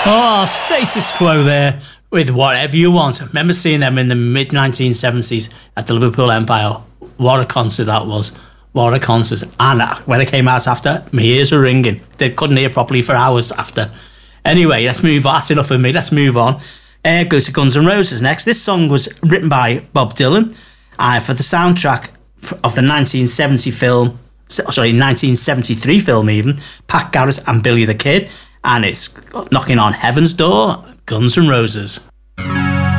Oh, status quo there with Whatever You Want. I remember seeing them in the mid-1970s at the Liverpool Empire. What a concert that was. What a concert. And when it came out after, my ears were ringing. They couldn't hear properly for hours after. Anyway, let's move on. That's enough of me. Let's move on. Go to Guns N' Roses next. This song was written by Bob Dylan for the soundtrack of the 1973 film even, Pat Garrett and Billy the Kid. And it's knocking on heaven's door, Guns N' Roses.